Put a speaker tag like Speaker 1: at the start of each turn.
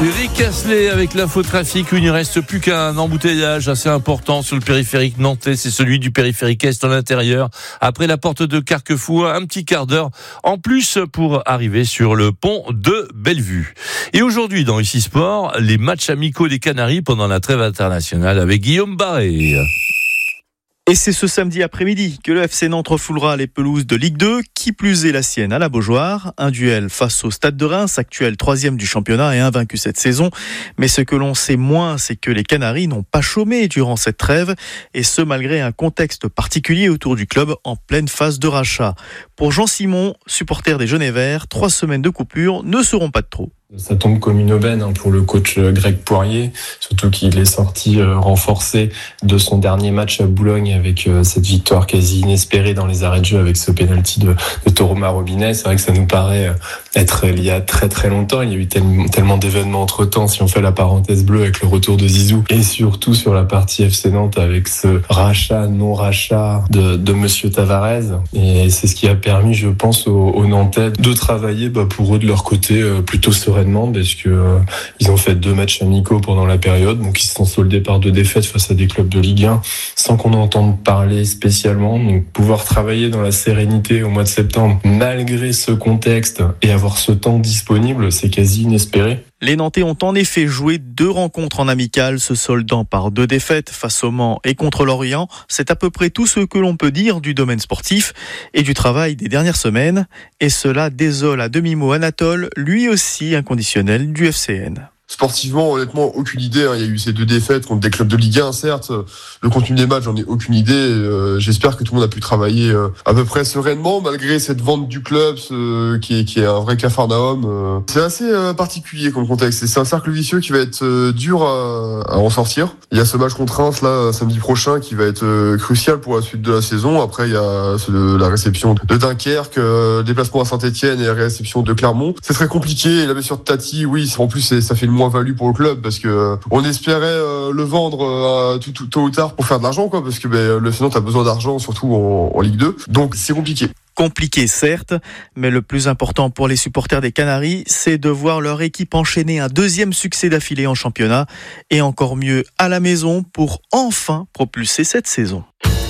Speaker 1: Eric Asselet avec l'infotrafic où il ne reste plus qu'un embouteillage assez important sur le périphérique nantais, c'est celui du périphérique Est en intérieur. Après la porte de Carquefou, un petit quart d'heure en plus pour arriver sur le pont de Bellevue. Et aujourd'hui dans Ici Sport, les matchs amicaux des Canaries pendant la trêve internationale avec Guillaume Barré.
Speaker 2: Et c'est ce samedi après-midi que le FC Nantes refoulera les pelouses de Ligue 2, qui plus est la sienne à la Beaujoire. Un duel face au Stade de Reims, actuel 3e du championnat et invaincu cette saison. Mais ce que l'on sait moins, c'est que les Canaries n'ont pas chômé durant cette trêve, et ce malgré un contexte particulier autour du club en pleine phase de rachat. Pour Jean Simon, supporter des Jaunes et Verts, 3 semaines de coupure ne seront pas de trop.
Speaker 3: Ça tombe comme une aubaine pour le coach Greg Poirier, surtout qu'il est sorti renforcé de son dernier match à Boulogne avec cette victoire quasi inespérée dans les arrêts de jeu avec ce pénalty de Toroma Robinet. C'est vrai que ça nous paraît être il y a très très longtemps. Il y a eu tellement d'événements entre-temps, si on fait la parenthèse bleue avec le retour de Zizou, et surtout sur la partie FC Nantes avec ce rachat, non-rachat de Monsieur Tavares. Et c'est ce qui a permis, je pense, aux Nantais de travailler pour eux de leur côté plutôt sereinement, parce que ils ont fait 2 matchs amicaux pendant la période, donc ils se sont soldés par 2 défaites face à des clubs de Ligue 1 sans qu'on entende parler spécialement. Donc pouvoir travailler dans la sérénité au mois de septembre malgré ce contexte et avoir ce temps disponible, c'est quasi inespéré.
Speaker 2: Les Nantais ont en effet joué 2 rencontres en amical, se soldant par 2 défaites face au Mans et contre Lorient. C'est à peu près tout ce que l'on peut dire du domaine sportif et du travail des dernières semaines. Et cela désole à demi-mot Anatole, lui aussi inconditionnel du FCN.
Speaker 4: Sportivement, honnêtement, aucune idée. Il y a eu ces 2 défaites contre des clubs de Ligue 1, certes. Le contenu des matchs, j'en ai aucune idée. J'espère que tout le monde a pu travailler à peu près sereinement, malgré cette vente du club qui est un vrai capharnaüm. C'est assez particulier comme contexte. Et c'est un cercle vicieux qui va être dur à en sortir. Il y a ce match contre Reims, là, samedi prochain, qui va être crucial pour la suite de la saison. Après, il y a la réception de Dunkerque, déplacement à Saint-Etienne et la réception de Clermont. C'est très compliqué. Et la blessure de Tati, oui, en plus, ça fait une moins-value pour le club, parce que on espérait le vendre tôt ou tard pour faire de l'argent, parce que le FC Nantes a besoin d'argent, surtout en Ligue 2. Donc c'est compliqué.
Speaker 2: Compliqué certes, mais le plus important pour les supporters des Canaries, c'est de voir leur équipe enchaîner un 2e succès d'affilée en championnat, et encore mieux à la maison pour enfin propulser cette saison.